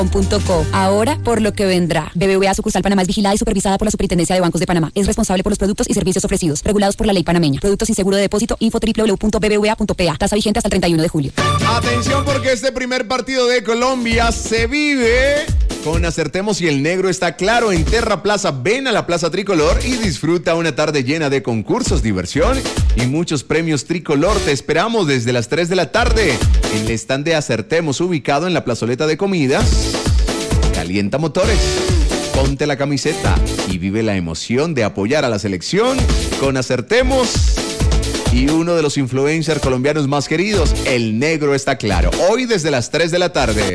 .co. Ahora por lo que vendrá. BBVA sucursal Panamá es vigilada y supervisada por la Superintendencia de Bancos de Panamá. Es responsable por los productos y servicios ofrecidos, regulados por la ley panameña. Productos sin seguro de depósito. Info www.bbva.pa. Tasa vigente hasta el 31 de julio. Atención, porque este primer partido de Colombia se vive con Acertemos y el negro está claro en Terra Plaza. Ven a la Plaza Tricolor y disfruta una tarde llena de concursos, diversión y muchos premios Tricolor. Te esperamos desde las 3 de la tarde en el stand de Acertemos, ubicado en la plazoleta de comidas. Calienta motores, ponte la camiseta y vive la emoción de apoyar a la selección con Acertemos y uno de los influencers colombianos más queridos, el negro está claro. Hoy desde las 3 de la tarde.